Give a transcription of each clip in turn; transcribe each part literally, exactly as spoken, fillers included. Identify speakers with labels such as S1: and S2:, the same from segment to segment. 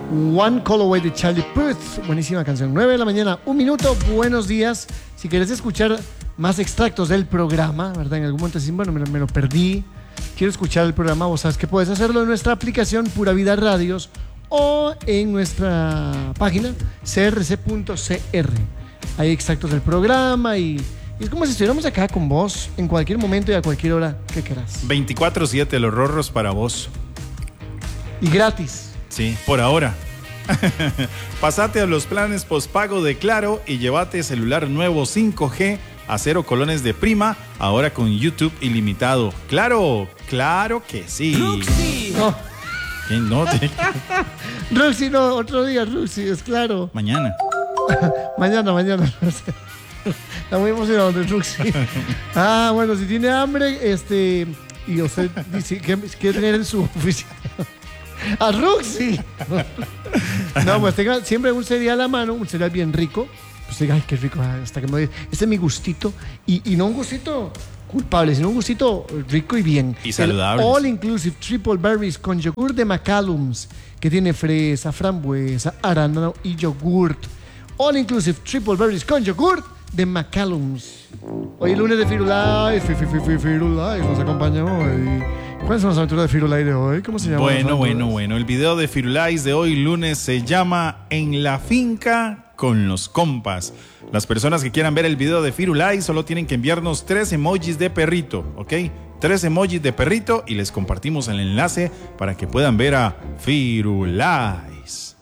S1: One Call Away de Charlie Puth. Buenísima canción. nueve de la mañana, un minuto. Buenos días. Si querés escuchar más extractos del programa, ¿verdad? En algún momento decís, bueno, me lo, me lo perdí. Quiero escuchar el programa. Vos sabes que puedes hacerlo en nuestra aplicación Pura Vida Radios o en nuestra página c r c punto c r. Hay extractos del programa y, y es como si estuviéramos acá con vos en cualquier momento y a cualquier hora que quieras.
S2: veinticuatro siete, los rorros para vos.
S1: Y gratis.
S2: Sí, por ahora. Pasate a los planes postpago de Claro y llévate celular nuevo cinco G a cero colones de prima, ahora con YouTube ilimitado. Claro, claro que sí.
S1: Ruxi. No.
S2: ¿Qué no te...
S1: Ruxi, no, otro día, Ruxi, es claro.
S2: Mañana.
S1: mañana, mañana. Está muy emocionado de Ruxi. Ah, bueno, si tiene hambre, este, y usted dice que quiere tener en su oficina a Ruxi. No, pues tenga siempre un cereal a mano, un cereal bien rico. Pues diga, ay, qué rico, hasta que me doy. Este es mi gustito. Y, y no un gustito culpable, sino un gustito rico y bien.
S2: Y saludable.
S1: El All Inclusive Triple Berries con yogur de McCallum's, que tiene fresa, frambuesa, arándano y yogurt. All Inclusive Triple Berries con yogur de McCallum's. Hoy lunes de Firulais, Firulais, nos acompaña hoy. ¿Cuáles son las aventuras de Firulais de hoy? ¿Cómo se llama?
S2: Bueno, bueno, bueno. El video de Firulais de hoy lunes se llama En la finca con los compas. Las personas que quieran ver el video de Firulais solo tienen que enviarnos tres emojis de perrito, ¿ok? Tres emojis de perrito y les compartimos el enlace para que puedan ver a Firulais.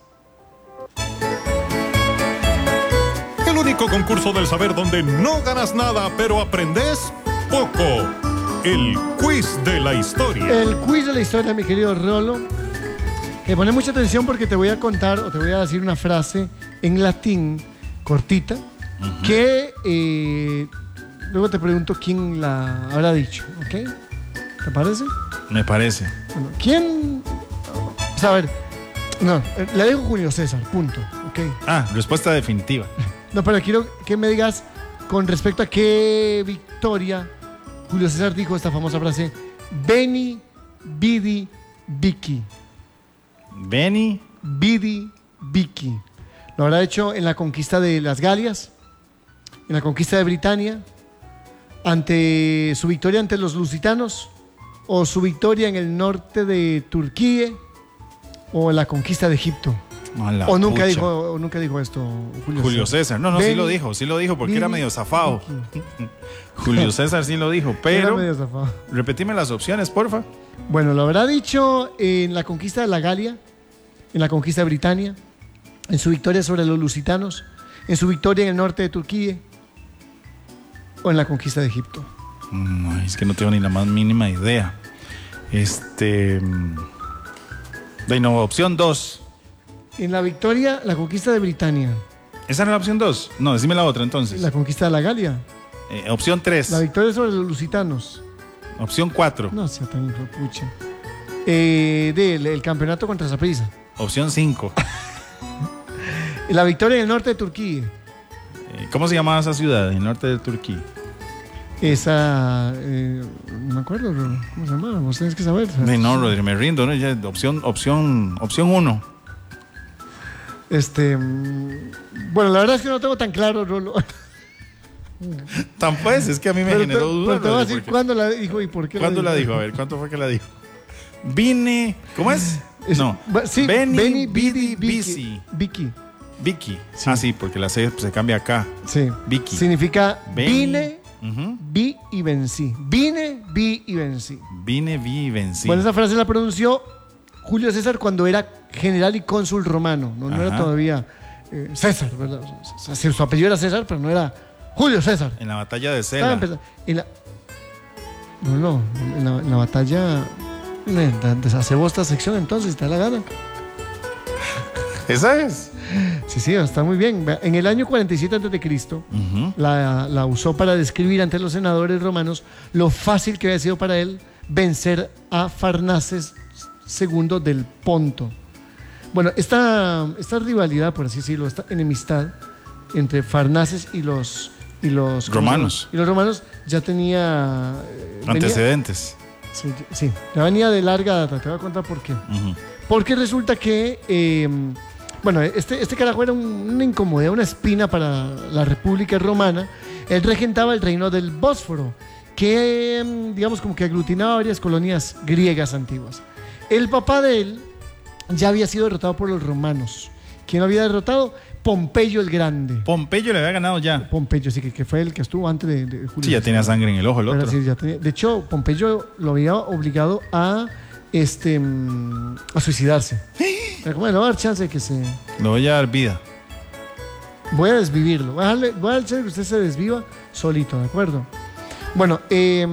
S3: El único concurso del saber donde no ganas nada, pero aprendes poco. El quiz de la historia.
S1: El quiz de la historia, mi querido Rolo. Que pone mucha atención porque te voy a contar o te voy a decir una frase en latín cortita, uh-huh, que eh, luego te pregunto quién la habrá dicho, ¿ok? ¿Te parece?
S2: Me parece.
S1: Bueno, ¿quién? O sea, a ver, no, le digo Julio César, punto, ¿ok?
S2: Ah, respuesta definitiva.
S1: No, pero quiero que me digas con respecto a qué victoria Julio César dijo esta famosa frase: Veni, vidi, vici.
S2: Veni,
S1: vidi, vici. Lo habrá hecho en la conquista de las Galias, en la conquista de Britania, ante su victoria ante los lusitanos, o su victoria en el norte de Turquía, o en la conquista de Egipto. O nunca, dijo, o nunca dijo esto Julio,
S2: Julio César. César. No, no, Veni, sí lo dijo, sí lo dijo, porque Vini, era medio zafado. Julio César sí lo dijo, pero... Era medio zafado. Repetime las opciones, porfa.
S1: Bueno, lo habrá dicho en la conquista de la Galia, en la conquista de Britania, en su victoria sobre los lusitanos, en su victoria en el norte de Turquía, o en la conquista de Egipto.
S2: No, es que no tengo ni la más mínima idea. Este... De no, opción dos.
S1: En la victoria, la conquista de Britania.
S2: ¿Esa era la opción dos? No, decime la otra entonces.
S1: La conquista de la Galia.
S2: Eh, opción tres.
S1: La victoria sobre los lusitanos.
S2: Opción cuatro.
S1: No sea tan hijo de pucha. Eh, del el campeonato contra Saprissa.
S2: Opción cinco.
S1: La victoria en el norte de Turquía.
S2: Eh, ¿Cómo se llamaba esa ciudad en el norte de Turquía?
S1: Esa, eh, no me acuerdo, ¿cómo se llamaba? Vos tenés que saber.
S2: No, no, Rodrigo, me rindo, ¿no? Ya, opción, opción, opción uno.
S1: Este, bueno, la verdad es que no tengo tan claro, Rolo.
S2: Tan pues, es que a mí me pero generó
S1: te,
S2: dudas.
S1: Pero te voy a decir cuándo la dijo y por qué.
S2: ¿Cuándo la dijo? La dijo? A ver, ¿cuánto fue que la dijo? Vine, ¿cómo es?
S1: es
S2: no.
S1: Sí,
S2: Beni,
S1: Beni,
S2: Bidi,
S1: Vici. Vici.
S2: Vicky. Sí. Ah, sí, porque la C se cambia acá.
S1: Sí.
S2: Vicky.
S1: Significa
S2: Beni.
S1: vine,
S2: uh-huh,
S1: vi y vencí. Vine, vi y vencí.
S2: Vine, vi y vencí.
S1: Bueno, esa frase la pronunció Julio César cuando era general y cónsul romano. No, no era todavía eh, César, ¿verdad? O sea, su apellido era César, pero no era Julio César.
S2: En la batalla de Sela.
S1: En la... No, no, en la, en la batalla... Deshace vos esta sección entonces, te da la gana.
S2: ¿Esa es?
S1: Sí, sí, está muy bien. En el año cuarenta y siete antes de Cristo, uh-huh, la, la usó para describir ante los senadores romanos lo fácil que había sido para él vencer a Farnaces segundo del Ponto. Bueno, esta, esta rivalidad, por así decirlo, esta enemistad entre Farnaces y los, y los
S2: romanos
S1: y los romanos ya tenía
S2: eh, antecedentes.
S1: Venía, sí, sí, ya venía de larga data. Te voy a contar por qué.
S2: Uh-huh.
S1: Porque resulta que, eh, bueno, este, este carajo era un, una incomodidad, una espina para la República Romana. Él regentaba el reino del Bósforo, que, digamos, como que aglutinaba varias colonias griegas antiguas. El papá de él ya había sido derrotado por los romanos. ¿Quién lo había derrotado? Pompeyo el Grande.
S2: Pompeyo le había ganado ya.
S1: Pompeyo, sí, que, que fue el que estuvo antes de, de Julio.
S2: Sí, ya tenía sangre en el ojo el otro.
S1: Sí, ya tenía, de hecho, Pompeyo lo había obligado a, este, a suicidarse. Pero como, le voy a dar chance de que se...
S2: Le voy a dar vida.
S1: Voy a desvivirlo. Voy a darle, voy a dar chance de que usted se desviva solito, ¿de acuerdo? Bueno, eh,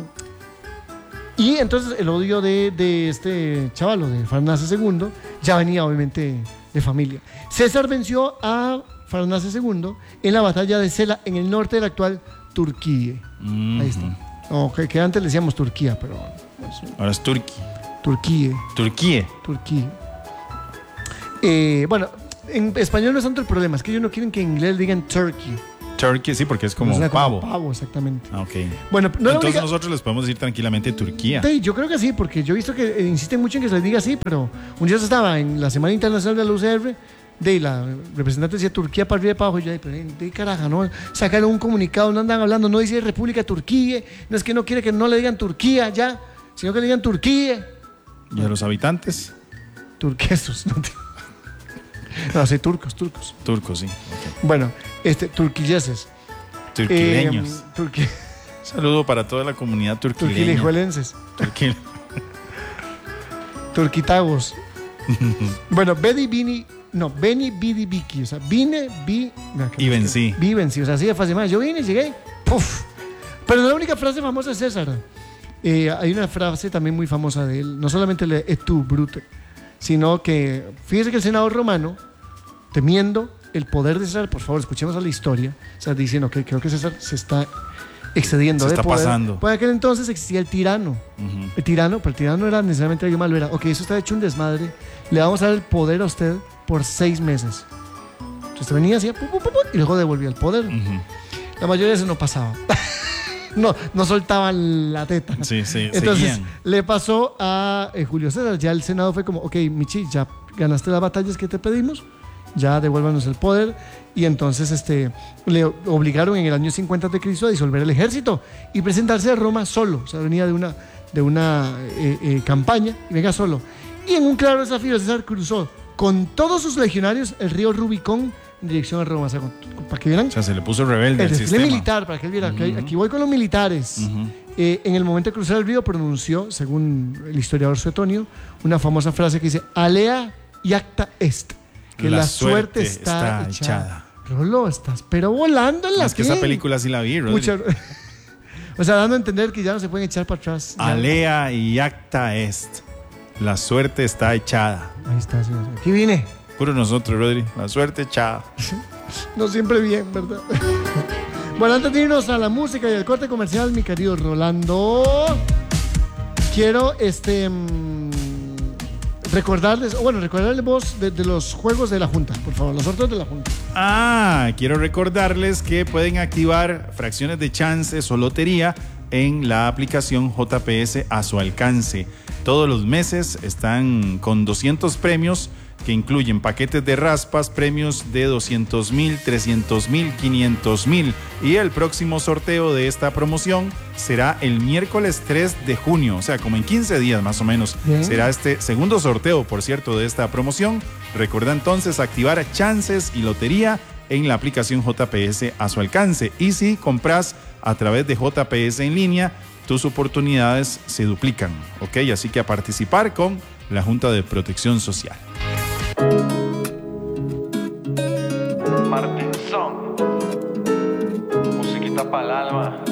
S1: y entonces el odio de, de este chavalo, de Farnace segundo, ya venía obviamente de familia. César venció a Farnace segundo en la batalla de Sela, en el norte de la actual Turquía. Mm-hmm. Ahí está. No, que, que antes le decíamos Turquía, pero... Pues,
S2: ahora es Turquía.
S1: Turquía.
S2: Turquía.
S1: Turquía. Eh, bueno, en español no es tanto el problema, es que ellos no quieren que en inglés digan Turkey.
S2: Turkey, sí, porque es como
S1: pues
S2: pavo.
S1: Como pavo, exactamente.
S2: Ah, ok.
S1: Bueno, no
S2: entonces
S1: única...
S2: nosotros les podemos decir tranquilamente Turquía.
S1: Sí, yo creo que sí, porque yo he visto que eh, insisten mucho en que se les diga así, pero un día estaba en la Semana Internacional de la U C R, de la representante decía Turquía para arriba y para abajo, y yo, pero de caraja, ¿no? Sacaron un comunicado, no andan hablando, no dice República Turquía, no es que no quiere que no le digan Turquía ya, sino que le digan Turquía.
S2: ¿Y a los habitantes?
S1: Turquesos, no, no sí, turcos, turcos.
S2: Turcos, sí. Okay.
S1: Bueno, este, turquilleses.
S2: Turquileños.
S1: Eh, turqui...
S2: Saludo para toda la comunidad turquileña.
S1: Turquilejuelenses.
S2: Turquil...
S1: Turquitagos. Bueno, Bedi Bini, no, Beni Bidi Biki, o sea, vine, vi. No,
S2: y vencí.
S1: Vi, vencí, o sea, así de fácil más. Yo vine, llegué, ¡puf! Pero no la única frase famosa de César. Eh, hay una frase también muy famosa de él, no solamente el et tu, brute, sino que, fíjese que el senador romano, temiendo el poder de César, por favor, escuchemos a la historia, o sea, diciendo que creo que César se está excediendo
S2: se
S1: de
S2: está
S1: poder.
S2: pasando.
S1: Por aquel entonces existía el tirano. Uh-huh. El tirano, pero el tirano no era necesariamente algo malo, era, ok, eso está hecho un desmadre, le vamos a dar el poder a usted por seis meses. Entonces usted venía, hacía, pu, pu, pu, pu, y luego devolvía el poder. Uh-huh. La mayoría de eso no pasaba. no, no soltaban la teta.
S2: Sí, sí,
S1: entonces
S2: seguían.
S1: Le pasó a eh, Julio César, ya el Senado fue como, ok, Michi, ya ganaste las batallas que te pedimos, ya devuélvanos el poder. Y entonces este, le obligaron en el año cincuenta de Cristo a disolver el ejército y presentarse a Roma solo. O sea, venía de una, de una eh, eh, campaña y venga solo. Y en un claro desafío, César cruzó con todos sus legionarios el río Rubicón en dirección a Roma. O sea, con, con, para que vieran.
S2: O sea, se le puso rebelde
S1: el
S2: al sistema.
S1: militar, para que él viera,
S2: uh-huh.
S1: que aquí voy con los militares. Uh-huh. Eh, en el momento de cruzar el río pronunció, según el historiador Suetonio, una famosa frase que dice, alea iacta est. Que la, la suerte, suerte está, está echada. echada. Rolo, estás pero volando en la
S2: Es que esa película sí la vi, Mucha...
S1: O sea, dando a entender que ya no se pueden echar para atrás.
S2: Alea y acta est. La suerte está echada.
S1: Ahí está, sí. Aquí vine.
S2: Puro nosotros, Rodri. La suerte echada.
S1: No siempre bien, ¿verdad? Bueno, antes de irnos a la música y al corte comercial, mi querido Rolando, quiero este... recordarles, bueno, recordarles vos de, de los juegos de la Junta, por favor, los sorteos de la Junta.
S2: Ah, quiero recordarles que pueden activar fracciones de chances o lotería en la aplicación J P S a su alcance. Todos los meses están con doscientos premios que incluyen paquetes de raspas, premios de doscientos mil, trescientos mil, quinientos mil. Y el próximo sorteo de esta promoción será el miércoles tres de junio, o sea, como en quince días más o menos. Bien. Será este segundo sorteo, por cierto, de esta promoción. Recuerda entonces activar chances y lotería en la aplicación J P S a su alcance. Y si compras a través de J P S en línea, tus oportunidades se duplican, ¿ok? Así que a participar con la Junta de Protección Social.
S4: Martín Son, musiquita para el alma.